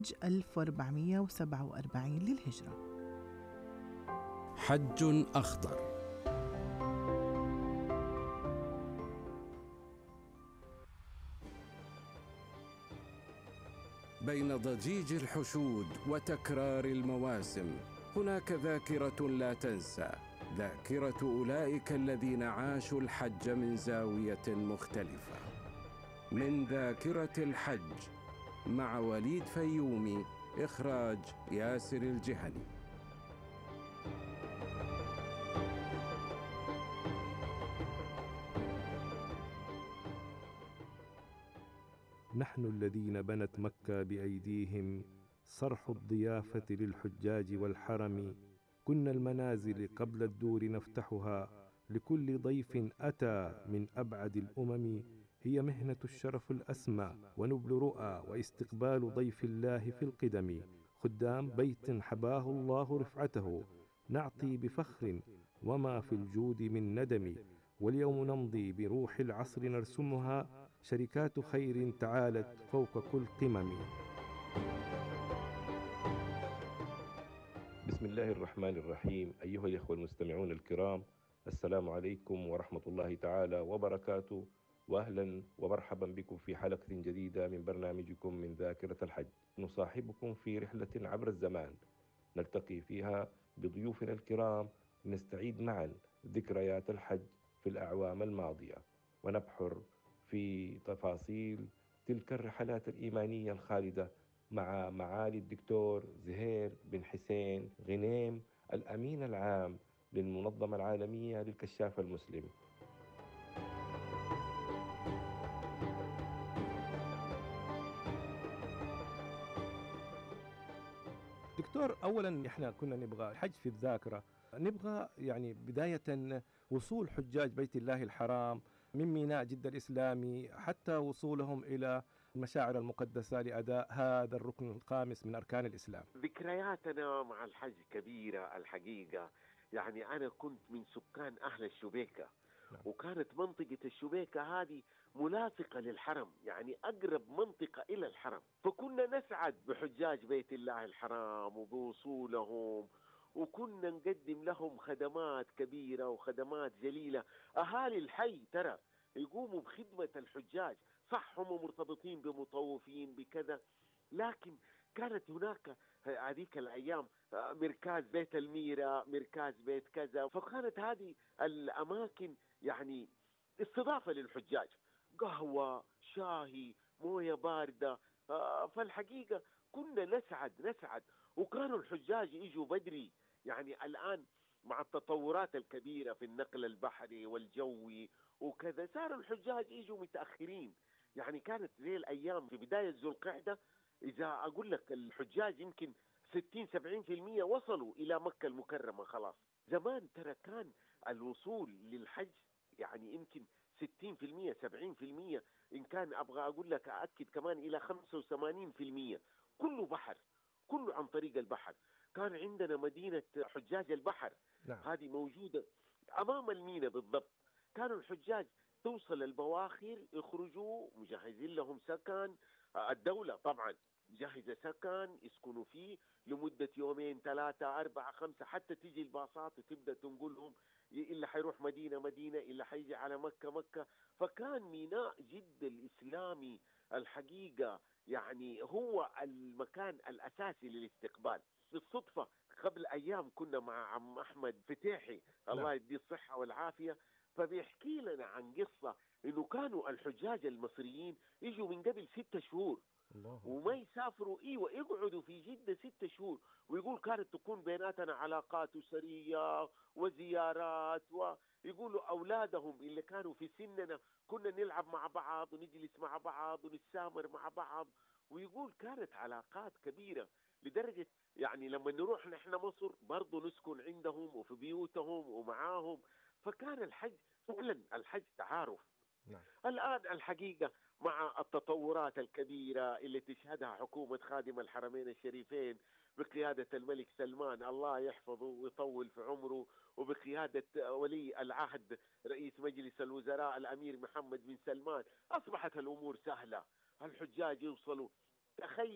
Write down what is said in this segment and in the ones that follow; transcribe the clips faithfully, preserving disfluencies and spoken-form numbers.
ألف وأربعمائة وسبعة وأربعين للهجرة. حج أخضر. بين ضجيج الحشود وتكرار المواسم هناك ذاكرة لا تنسى، ذاكرة أولئك الذين عاشوا الحج من زاوية مختلفة. من ذاكرة الحج مع وليد فيومي، إخراج ياسر الجهني. نحن الذين بنت مكة بأيديهم، صرح الضيافة للحجاج والحرم. كنا المنازل قبل الدور نفتحها لكل ضيف أتى من أبعد الأمم. هي مهنة الشرف الأسمى ونبل رؤى واستقبال ضيف الله في القدم. خدام بيت حباه الله رفعته، نعطي بفخر وما في الجود من ندم. واليوم نمضي بروح العصر نرسمها، شركات خير تعالت فوق كل قمم. بسم الله الرحمن الرحيم. أيها الإخوة المستمعون الكرام، السلام عليكم ورحمة الله تعالى وبركاته، وأهلا ومرحبا بكم في حلقة جديدة من برنامجكم من ذاكرة الحج. نصاحبكم في رحلة عبر الزمان نلتقي فيها بضيوفنا الكرام، نستعيد معا ذكريات الحج في الأعوام الماضية، ونبحر في تفاصيل تلك الرحلات الإيمانية الخالدة مع معالي الدكتور زهير بن حسين غنيم، الأمين العام للمنظمة العالمية للكشاف المسلم. دكتور، أولا إحنا كنا نبغى الحج في الذاكرة، نبغى يعني بداية وصول حجاج بيت الله الحرام من ميناء جدة الإسلامي حتى وصولهم إلى المشاعر المقدسة لأداء هذا الركن الخامس من أركان الإسلام. ذكرياتنا مع الحج كبيرة الحقيقة. يعني أنا كنت من سكان أهل الشبيكة، نعم. وكانت منطقة الشبيكة هذه ملاصقة للحرم، يعني أقرب منطقة إلى الحرم، فكنا نسعد بحجاج بيت الله الحرام وبوصولهم، وكنا نقدم لهم خدمات كبيرة وخدمات جليلة. أهالي الحي ترى يقوموا بخدمة الحجاج، صح هم مرتبطين بمطوفين بكذا، لكن كانت هناك هذيك الأيام مركز بيت الميرة، مركز بيت كذا، فكانت هذه الأماكن يعني استضافة للحجاج، قهوة، شاهي، موية باردة. فالحقيقة كنا نسعد نسعد وكانوا الحجاج يجوا بدري. يعني الآن مع التطورات الكبيرة في النقل البحري والجوي وكذا، صار الحجاج يجوا متأخرين. يعني كانت زي الأيام في بداية ذو القعدة، إذا أقول لك الحجاج يمكن ستين سبعين في المية وصلوا إلى مكة المكرمة خلاص. زمان ترى كان الوصول للحج يعني يمكن ستين في المية سبعين في المية، إن كان أبغى أقول لك أأكد كمان إلى خمسة وثمانين في المية، كله بحر، كله عن طريق البحر. كان عندنا مدينة حجاج البحر، نعم. هذه موجودة أمام الميناء بالضبط. كانوا الحجاج توصل البواخر يخرجوا مجهزين لهم سكن، الدولة طبعا مجهزة سكن يسكنوا فيه لمدة يومين ثلاثة أربعة خمسة، حتى تيجي الباصات وتبدأ تنقلهم، إلا حيروح مدينة مدينة، إلا حيجي على مكة مكة. فكان ميناء جدة الإسلامي الحقيقة يعني هو المكان الأساسي للاستقبال. بالصدفة قبل أيام كنا مع عم أحمد فتيحي، الله يديه الصحة والعافية، فبيحكي لنا عن قصة إنه كانوا الحجاج المصريين يجوا من قبل ستة شهور الله، وما يسافروا، ايوه يقعدوا في جدة ستة شهور، ويقول كانت تكون بيناتنا علاقات أسرية وزيارات، ويقولوا أولادهم اللي كانوا في سننا كنا نلعب مع بعض ونجلس مع بعض ونتسامر مع بعض. ويقول كانت علاقات كبيرة لدرجة يعني لما نروح نحن مصر برضو نسكن عندهم وفي بيوتهم ومعاهم. فكان الحج فعلا الحج تعارف. نعم. الآن الحقيقة مع التطورات الكبيرة اللي تشهدها حكومة خادم الحرمين الشريفين بقيادة الملك سلمان الله يحفظه ويطول في عمره، وبقيادة ولي العهد رئيس مجلس الوزراء الأمير محمد بن سلمان، أصبحت الأمور سهلة، الحجاج يوصلوا. تخيل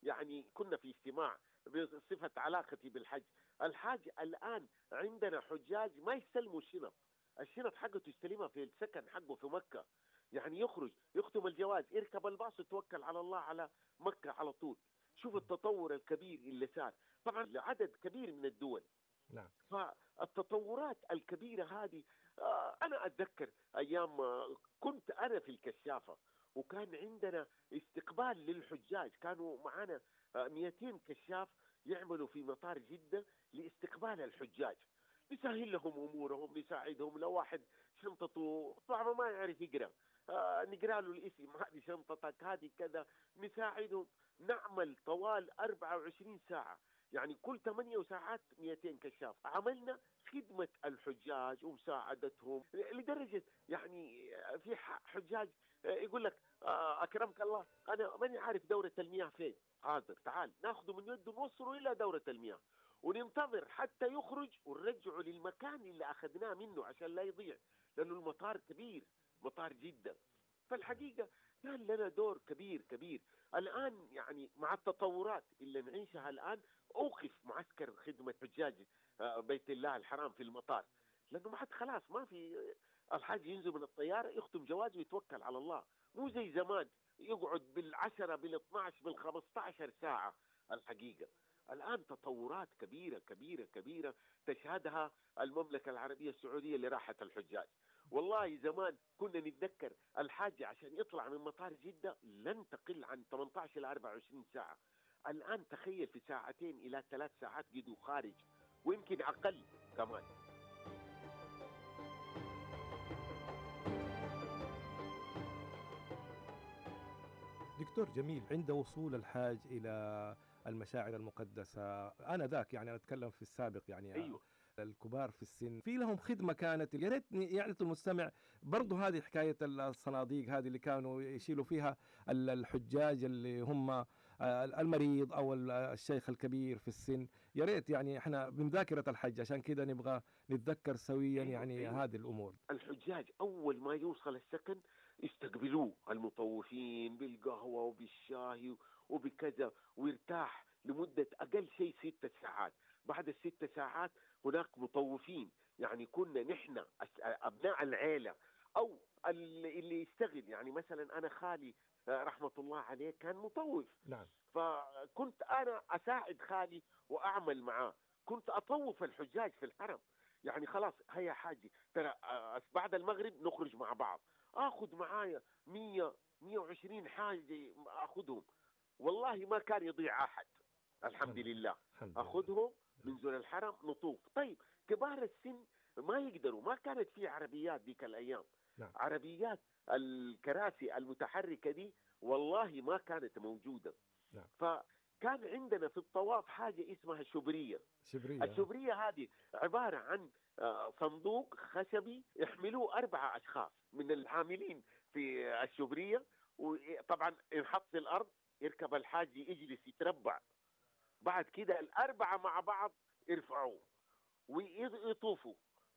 يعني كنا في اجتماع بصفة علاقتي بالحج. الحاج الآن عندنا حجاج ما يستلموا الشنط، الشنط حقته يستلمها في السكن حقه في مكة، يعني يخرج يختم الجواز يركب الباص وتوكل على الله على مكة على طول. شوف التطور الكبير اللي صار طبعا لعدد كبير من الدول. نعم. فالتطورات الكبيرة هذه آه، أنا أتذكر أيام آه، كنت أنا في الكشافة وكان عندنا استقبال للحجاج، كانوا معنا آه، مئتين كشاف يعملوا في مطار جدة لاستقبال الحجاج، نسهل لهم أمورهم، نساعدهم. لو واحد شنطته طبعا ما يعرف يقرأ آه، نقرأ له الاسم، هذه شنطتك هذه كذا، نساعدهم. نعمل طوال أربعة وعشرين ساعة، يعني كل ثمانية ساعات مئتين كشاف. عملنا خدمة الحجاج ومساعدتهم لدرجة يعني في حجاج يقول لك آه، أكرمك الله أنا ماني عارف دورة المياه فين، حاضر تعال ناخذه من يده نوصله إلى دورة المياه وننتظر حتى يخرج ونرجعه للمكان اللي أخذناه منه عشان لا يضيع، لأنه المطار كبير، مطار جدة. فالحقيقة كان لنا دور كبير كبير. الآن يعني مع التطورات اللي نعيشها الآن أوقف معسكر خدمة حجاج آه، بيت الله الحرام في المطار، لأنه ما حد خلاص ما في الحاج ينزل من الطيارة يختم جوازه ويتوكل على الله، مو زي زمان يقعد بالعشرة بالاثناش بالخمسطعشر ساعة. الحقيقة الآن تطورات كبيرة كبيرة كبيرة تشهدها المملكة العربية السعودية لراحة الحجاج. والله زمان كنا نتذكر الحاج عشان يطلع من مطار جدة لن تقل عن ثمانية عشر إلى أربعة وعشرين ساعة، الآن تخيل في ساعتين إلى ثلاث ساعات قدوا خارج، ويمكن أقل كمان. دكتور جميل، عند وصول الحاج إلى المشاعر المقدسة آنذاك، يعني أنا أتكلم في السابق، يعني أيوه. الكبار في السن في لهم خدمة كانت، يا ريت يعني المستمع برضه هذه حكاية الصناديق هذه اللي كانوا يشيلوا فيها الحجاج اللي هم المريض أو الشيخ الكبير في السن، يا ريت يعني احنا من ذاكرة الحج عشان كذا نبغى نتذكر سويا. أيوه. يعني أيوه. هذه الأمور. الحجاج أول ما يوصل السكن يستقبلوه المطوفين بالقهوة وبالشاي وبكذا، ويرتاح لمدة أقل شيء ست ساعات. بعد الست ساعات هناك مطوفين، يعني كنا نحن أبناء العيلة أو اللي يشتغل، يعني مثلا أنا خالي رحمة الله عليه كان مطوف. نعم. فكنت أنا أساعد خالي وأعمل معاه، كنت أطوف الحجاج في الحرم. يعني خلاص هيا حاجي ترى بعد المغرب نخرج مع بعض، اخذ معايا مية مية وعشرين حاجة اخذهم، والله ما كان يضيع احد الحمد لله. اخذهم ننزل الحرم نطوف. طيب كبار السن ما يقدروا، ما كانت في عربيات ذيك الايام. نعم. عربيات الكراسي المتحركة دي والله ما كانت موجودة. نعم. فكان عندنا في الطواف حاجة اسمها شبرية. شبرية. الشبرية هذه عبارة عن صندوق خشبي يحملوه أربعة أشخاص من العاملين في الشبرية، وطبعا ينحط في الأرض، يركب الحاج يجلس يتربع، بعد كده الأربعة مع بعض يرفعوه ويطوفوا.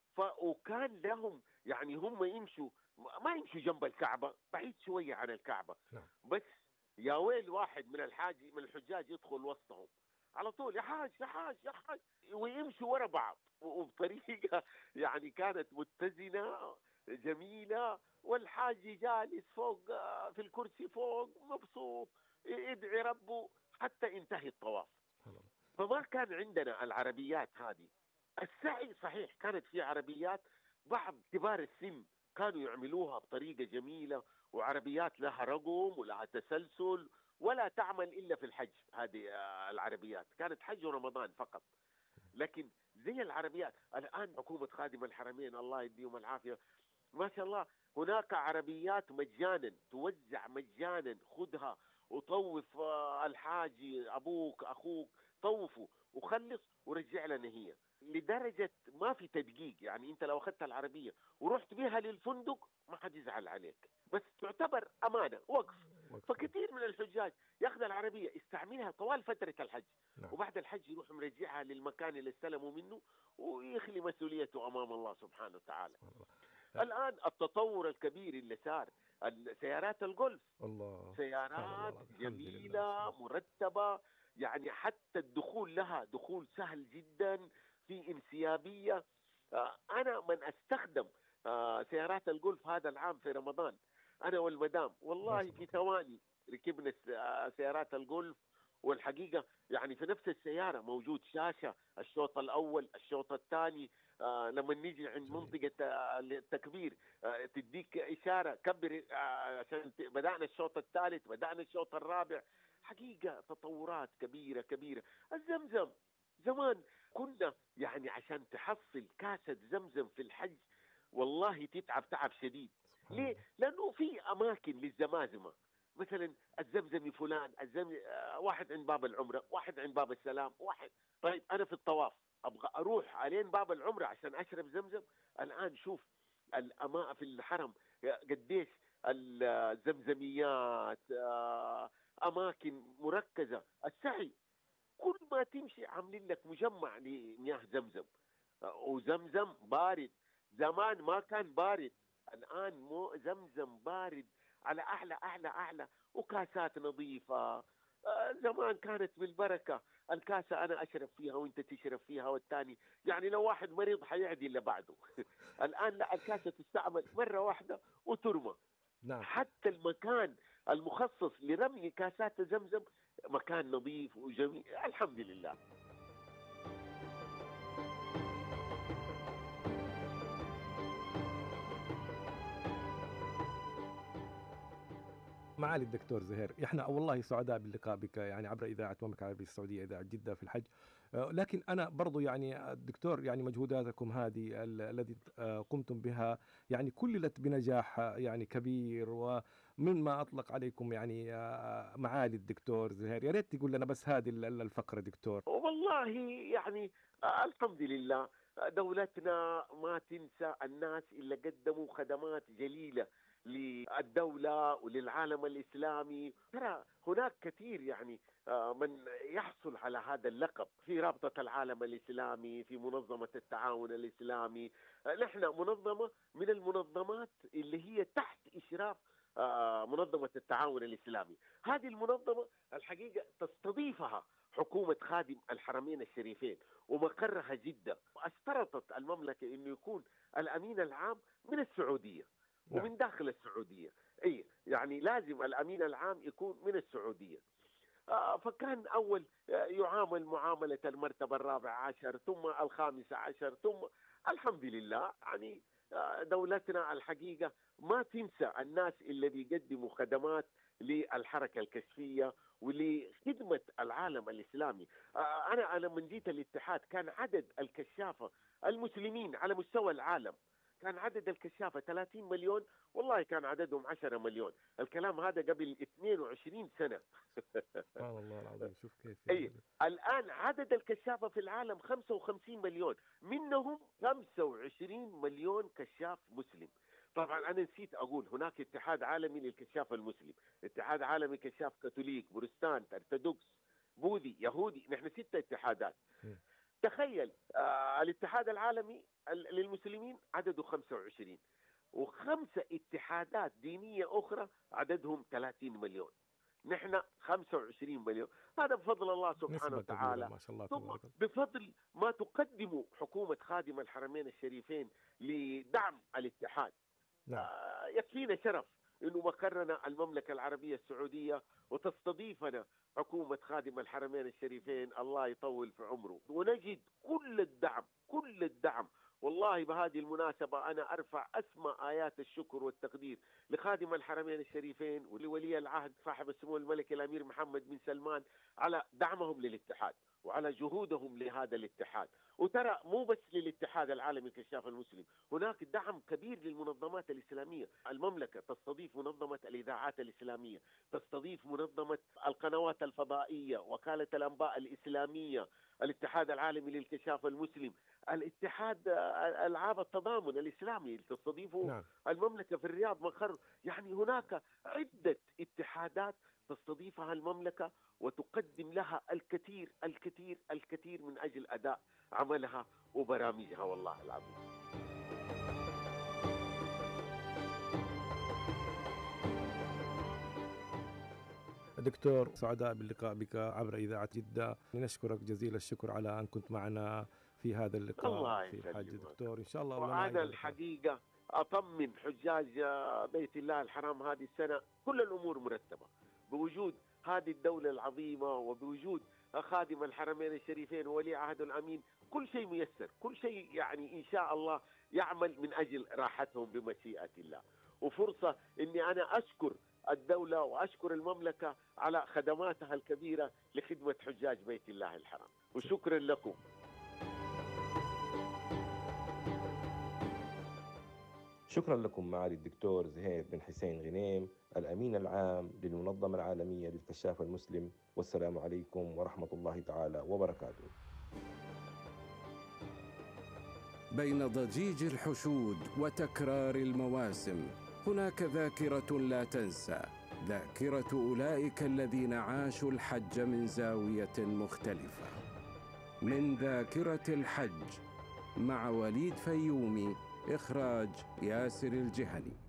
وكان لهم يعني هم يمشوا ما يمشوا جنب الكعبة، بعيد شوية عن الكعبة. نعم. بس يا ويل واحد من الحاج من الحجاج يدخل وسطهم على طول، يا حاج يا حاج يا حاج، ويمشوا ورا بعض وبطريقة يعني كانت متزنة جميلة، والحاج جالس فوق في الكرسي فوق مبسوط يدعي ربه حتى انتهي الطواف. فما كان عندنا العربيات هذه. السعي صحيح كانت في عربيات، بعض كبار السن كانوا يعملوها بطريقة جميلة، وعربيات لها رقم ولها تسلسل ولا تعمل إلا في الحج. هذه العربيات كانت حج ورمضان فقط. لكن زي العربيات الآن حكومة خادم الحرمين الله يديهم العافية ما شاء الله، هناك عربيات مجانا توزع مجانا، خذها وطوف الحاج أبوك أخوك طوفوا وخلص ورجع لنا هي، لدرجة ما في تدقيق. يعني أنت لو أخذت العربية ورحت بها للفندق ما حد يزعل عليك، بس تعتبر أمانة وقف. فكثير من الحجاج يأخذ العربية يستعملها طوال فترة الحج. نعم. وبعد الحج يروح مرجعها للمكان اللي استلموا منه ويخلي مسؤوليته أمام الله سبحانه وتعالى. الآن التطور الكبير اللي صار سيارات الجولف. الله. سيارات جميلة مرتبة، يعني حتى الدخول لها دخول سهل جدا، في انسيابية. أنا من أستخدم سيارات الجولف هذا العام في رمضان، أنا والمدام، والله في ثواني ركبنا سيارات الجولف. والحقيقة يعني في نفس السيارة موجود شاشة الشوط الأول الشوط الثاني. آه لما نيجي عند منطقة آه التكبير آه تديك إشارة كبر آه عشان بدأنا الشوط الثالث، بدأنا الشوط الرابع. حقيقة تطورات كبيرة كبيرة. الزمزم زمان كنا يعني عشان تحصل كاسة زمزم في الحج والله تتعب تعب شديد. ليه؟ لأنه في أماكن للزمازمة، مثلا الزمزمي فلان، الزمزمي واحد عند باب العمرة، واحد عند باب السلام، واحد. طيب أنا في الطواف أبغى أروح علين باب العمرة عشان أشرب زمزم. الآن شوف الأماء في الحرم قديش الزمزميات، أماكن مركزة. السعي كل ما تمشي عاملين لك مجمع لمياه زمزم، وزمزم بارد. زمان ما كان بارد، الآن مو زمزم بارد على أعلى أعلى أعلى، وكاسات نظيفة. زمان كانت بالبركة الكاسة أنا أشرب فيها وأنت تشرب فيها والتاني، يعني لو واحد مريض حيعدي اللي بعده. الآن لا، الكاسة تستعمل مرة واحدة وترمى. نعم. حتى المكان المخصص لرمي كاسات زمزم مكان نظيف وجميل، الحمد لله. معالي الدكتور زهير، احنا والله سعداء باللقاء بك يعني عبر اذاعه المملكه العربيه السعوديه، اذاعه جده في الحج. لكن انا برضو يعني الدكتور يعني مجهوداتكم هذه التي قمتم بها يعني كللت بنجاح يعني كبير، ومما اطلق عليكم يعني معالي الدكتور زهير. يا ريت تقول لنا بس هذه الفقره دكتور. والله يعني الحمد لله دولتنا ما تنسى الناس اللي قدموا خدمات جليلة للدولة وللعالم الإسلامي. ترى هناك كثير يعني من يحصل على هذا اللقب في رابطة العالم الإسلامي، في منظمة التعاون الإسلامي. نحن منظمة من المنظمات اللي هي تحت إشراف منظمة التعاون الإسلامي. هذه المنظمة الحقيقة تستضيفها حكومة خادم الحرمين الشريفين ومقرها جدة، واشترطت المملكة أنه يكون الأمين العام من السعودية ومن داخل السعودية. أي يعني لازم الأمين العام يكون من السعودية. آه فكان أول يعامل معاملة المرتبة الرابع عشر ثم الخامسة عشر، ثم الحمد لله يعني دولتنا الحقيقة ما تنسى الناس اللي بيقدموا خدمات للحركة الكشفية ولخدمة العالم الإسلامي. أنا أنا من جيت الاتحاد كان عدد الكشافة المسلمين على مستوى العالم كان عدد الكشافة ثلاثين مليون، والله كان عددهم عشرة مليون. الكلام هذا قبل اثنين وعشرين سنة. سبحان الله العظيم. شوف كيف أي الآن عدد الكشافة في العالم خمسة وخمسين مليون، منهم خمسة وعشرين مليون كشاف مسلم. طبعا أنا نسيت أقول هناك اتحاد عالمي للكشاف المسلم، اتحاد عالمي كشاف كاثوليك، بروتستانت، أرثوذكس، بوذي، يهودي، نحن ستة اتحادات. م. تخيل آه الاتحاد العالمي للمسلمين عدده خمسة وعشرين، وخمسة اتحادات دينية أخرى عددهم ثلاثين مليون، نحن خمسة وعشرين مليون. هذا بفضل الله سبحانه وتعالى، ما شاء الله ثم بفضل ما تقدمه حكومة خادم الحرمين الشريفين لدعم الاتحاد. نعم. آه يكفينا شرف إنه مقرنا المملكة العربية السعودية وتستضيفنا حكومة خادم الحرمين الشريفين، الله يطول في عمره، ونجد كل الدعم كل الدعم. والله بهذه المناسبة أنا أرفع أسمى آيات الشكر والتقدير لخادم الحرمين الشريفين ولولي العهد صاحب السمو الملكي الأمير محمد بن سلمان على دعمهم للاتحاد وعلى جهودهم لهذا الاتحاد. وترى مو بس للاتحاد العالمي للكشاف المسلم، هناك دعم كبير للمنظمات الإسلامية. المملكة تستضيف منظمة الإذاعات الإسلامية، تستضيف منظمة القنوات الفضائية، وكالة الأنباء الإسلامية، الاتحاد العالمي للكشاف المسلم، الاتحاد ألعاب التضامن الإسلامي تستضيفه. نعم. المملكة في الرياض مقر، يعني هناك عدة اتحادات تستضيفها المملكة وتقدم لها الكثير الكثير الكثير من أجل أداء عملها وبرامجها، والله العظيم. دكتور، سعداء باللقاء بك عبر إذاعة جدة. نشكرك جزيل الشكر على أن كنت معنا في هذا اللقاء الله في الحج يسلمك. دكتور. إن شاء الله وأنا الحقيقة أطمن حجاج بيت الله الحرام هذه السنة، كل الأمور مرتبة بوجود هذه الدولة العظيمة وبوجود خادم الحرمين الشريفين وولي عهد الأمين. كل شيء ميسر، كل شيء يعني إن شاء الله يعمل من أجل راحتهم بمشيئة الله. وفرصة إني أنا أشكر الدولة وأشكر المملكة على خدماتها الكبيرة لخدمة حجاج بيت الله الحرام، وشكرا لكم. شكرا لكم معالي الدكتور زهير بن حسين غنيم، الأمين العام للمنظمة العالمية للكشاف المسلم. والسلام عليكم ورحمة الله تعالى وبركاته. بين ضجيج الحشود وتكرار المواسم هناك ذاكرة لا تنسى، ذاكرة أولئك الذين عاشوا الحج من زاوية مختلفة. من ذاكرة الحج مع وليد فيومي، إخراج ياسر الجهني.